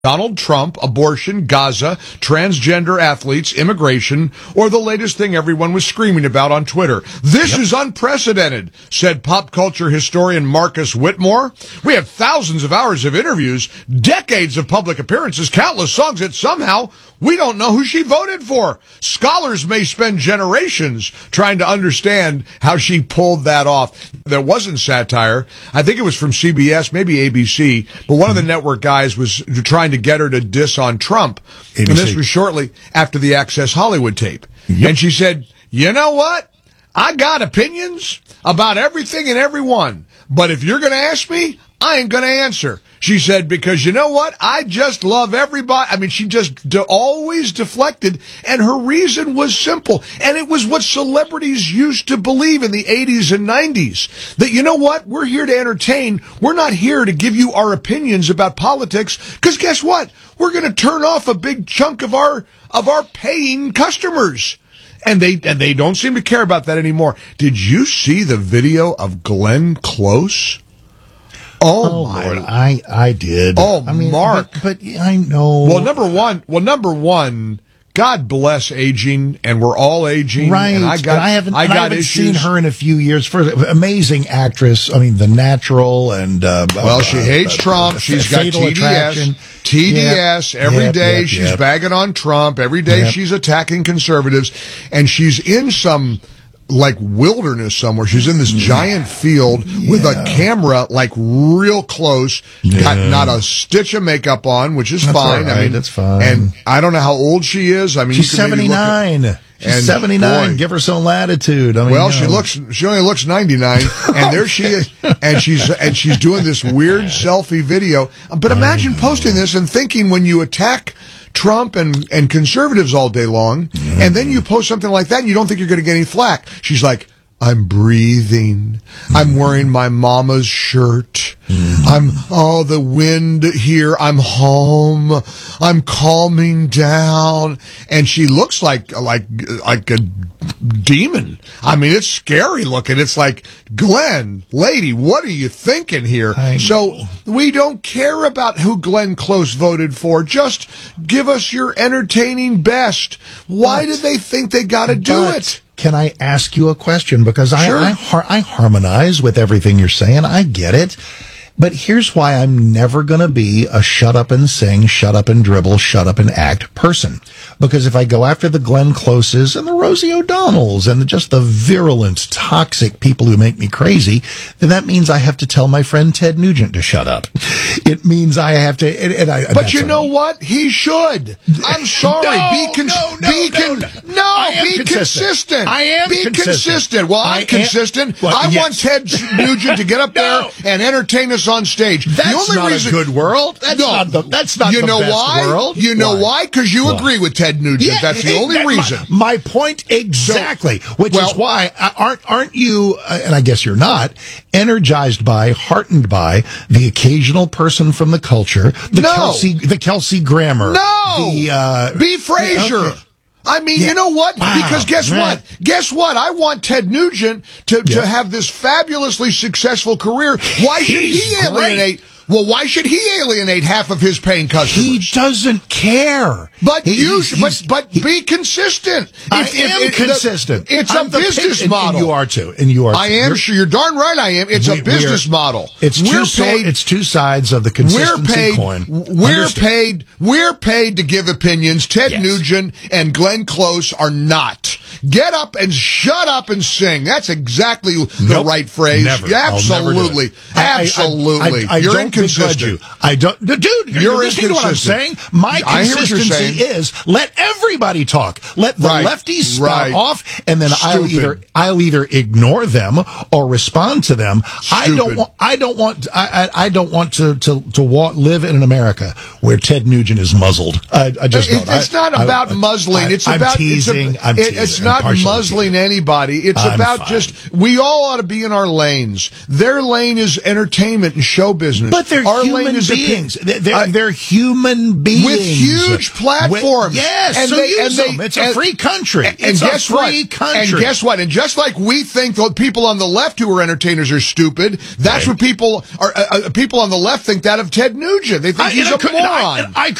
Donald Trump, abortion, Gaza, transgender athletes, immigration, or the latest thing everyone was screaming about on Twitter. This is unprecedented, said pop culture historian Marcus Whitmore. We have thousands of hours of interviews, decades of public appearances, countless songs that somehow we don't know who she voted for. Scholars may spend generations trying to understand how she pulled that off. There wasn't satire. I think it was from CBS, maybe ABC, but one of the network guys was trying to get her to diss on Trump. ABC. And this was shortly after the Access Hollywood tape. Yep. And she said, you know what? I got opinions about everything and everyone, but if you're going to ask me, I ain't going to answer. She said, because you know what? I just love everybody. I mean, she just always deflected, and her reason was simple. And it was what celebrities used to believe in the 80s and 90s. That, you know what? We're here to entertain. We're not here to give you our opinions about politics. Because guess what? We're going to turn off a big chunk of our paying customers. And they don't seem to care about that anymore. Did you see the video of Glenn Close? Oh my Lord, I did. Oh, I mean, Mark. But I know. Well, number one, God bless aging, and we're all aging. Right. And I haven't issues. Seen her in a few years. Amazing actress. I mean, The Natural and she hates Trump. She's got TDS. Attraction. TDS. Every day she's bagging on Trump. Every day she's attacking conservatives, and she's in some wilderness somewhere. She's in this giant field with a camera real close, got not a stitch of makeup on, which is fine. Right. I mean, that's fine. And I don't know how old she is. I mean, she's 79. She's 79. Boy, give her some latitude. I mean, she only looks 99, and there she is, and she's doing this weird selfie video. But imagine posting this and thinking when you attack Trump and conservatives all day long, and then you post something like that and you don't think you're going to get any flack. She's like, I'm breathing. I'm wearing my mama's shirt. The wind here. I'm home. I'm calming down. And she looks like a demon. I mean, it's scary looking. It's like, Glenn, lady, what are you thinking here? So we don't care about who Glenn Close voted for. Just give us your entertaining best. Why did they think they got to do it? Can I ask you a question? Because sure. I harmonize with everything you're saying. I get it. But here's why I'm never going to be a shut up and sing, shut up and dribble, shut up and act person. Because if I go after the Glenn Closes and the Rosie O'Donnells and just the virulent, toxic people who make me crazy, then that means I have to tell my friend Ted Nugent to shut up. It means I have to... But you know what? He should. I'm sorry. Be consistent. I am consistent. Well, I'm consistent. I want Ted Nugent to get up there and entertain us on stage. That's not a good world. That's not the best world. You know why? Because you agree with Ted Nugent. That's the only reason. My point exactly. Which is why aren't you? And I guess you're not energized by, heartened by the occasional person from the culture, the Kelsey Grammer, B. Frazier. Okay. I mean, you know what? Because guess what? I want Ted Nugent to have this fabulously successful career. Why should he alienate? Well, why should he alienate half of his paying customers? He doesn't care. But be consistent. I am consistent. It's a business model. And you are too. And you are. I am sure. You're darn right. I am. It's a business model. It's two sides of the consistency coin. We're paid to give opinions. Ted Nugent and Glenn Close are not. Get up and shut up and sing. That's exactly the right phrase. Never. Absolutely. Absolutely. You're inconsistent. I don't, dude. You're listening to what I'm saying. My consistency is let everybody talk. Let the lefties spout off, and then I'll either ignore them or respond to them. Stupid. I don't want to live in an America where Ted Nugent is muzzled. I just don't. It's not about muzzling. It's about teasing. I'm teasing. not partially muzzling anybody. It's I'm about fine. just, we all ought to be in our lanes. Their lane is entertainment and show business. But they're our human lane is beings. They're human beings. with huge platforms. Yes, and so they, use and them. It's a free country. And It's guess a free what? country. And guess what? And just like we think the people on the left who are entertainers are stupid, that's Right. what people on the left think that of Ted Nugent. They think he's a moron. I